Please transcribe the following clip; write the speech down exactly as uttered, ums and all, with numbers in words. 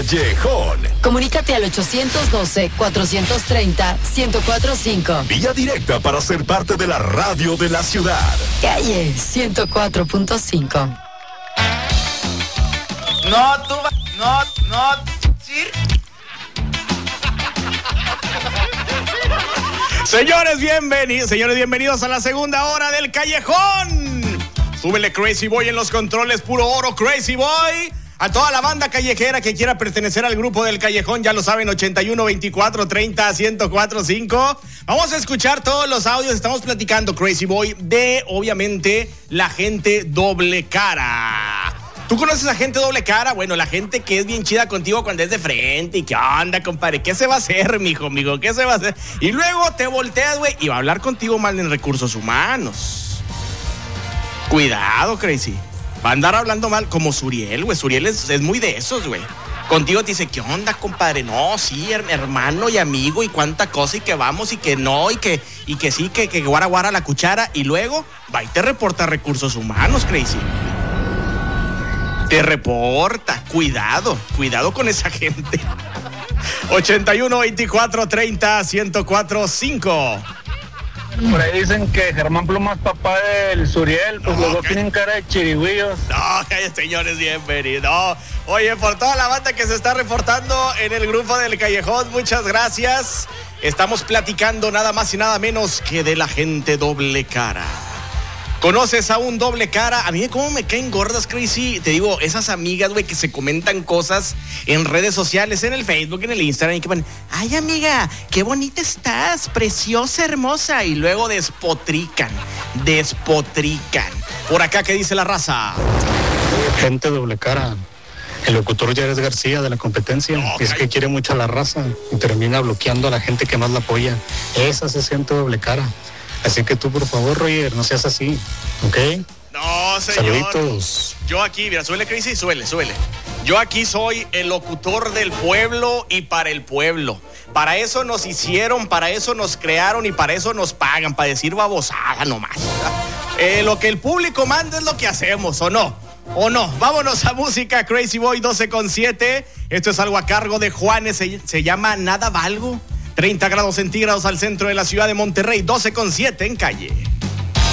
Callejón. Comunícate al ochocientos doce, cuatrocientos treinta, ciento cuatro punto cinco. Vía directa para ser parte de la radio de la ciudad. Calle ciento cuatro punto cinco. No, tú va... No, no, sí. Señores, bienvenidos, señores, bienvenidos a la segunda hora del Callejón. Súbele Crazy Boy en los controles, puro oro, Crazy Boy. A toda la banda callejera que quiera pertenecer al grupo del Callejón, ya lo saben, ochenta y uno, veinticuatro, treinta, ciento cuatro punto cinco. Vamos a escuchar todos los audios. Estamos platicando, Crazy Boy, de, obviamente, la gente doble cara. ¿Tú conoces a gente doble cara? Bueno, la gente que es bien chida contigo cuando es de frente. ¿Y qué onda, compadre? ¿Qué se va a hacer, mijo, amigo? ¿Qué se va a hacer? Y luego te volteas, güey, y va a hablar contigo mal en recursos humanos. Cuidado, Crazy. Va a andar hablando mal como Suriel, güey. Suriel es, es muy de esos, güey. Contigo te dice, ¿qué onda, compadre? No, sí, hermano y amigo y cuánta cosa y que vamos y que no y que, y que sí, que, que guara guara la cuchara. Y luego va y te reporta recursos humanos, Crazy. Te reporta. Cuidado, cuidado con esa gente. ochenta y uno, veinticuatro, treinta, ciento cuatro punto cinco. Por ahí dicen que Germán Pluma es papá del Suriel, pues no, los dos okay. Tienen cara de chirigüillos. No, señores, bienvenidos. No. Oye, por toda la banda que se está reportando en el grupo del Callejón, muchas gracias. Estamos platicando nada más y nada menos que de la gente doble cara. ¿Conoces a un doble cara? A mí cómo me caen gordas, Crazy. Te digo, esas amigas, güey, que se comentan cosas en redes sociales, en el Facebook, en el Instagram, y que ponen, ay, amiga, qué bonita estás, preciosa, hermosa. Y luego despotrican, despotrican. Por acá, ¿qué dice la raza? Gente doble cara. El locutor Yares García de la competencia no, es que quiere mucho a la raza y termina bloqueando a la gente que más la apoya. Esa se siente doble cara. Así que tú, por favor, Roger, no seas así, ¿ok? No, señor. Saluditos. Yo aquí, mira, suele Crazy, suele, suele. Yo aquí soy el locutor del pueblo y para el pueblo. Para eso nos hicieron, para eso nos crearon y para eso nos pagan, para decir babosada nomás. Eh, lo que el público manda es lo que hacemos, ¿o no? ¿O no? Vámonos a música, Crazy Boy doce con siete. Esto es algo a cargo de Juanes, se, se llama Nada Valgo. treinta grados centígrados al centro de la ciudad de Monterrey, doce con siete en Calle.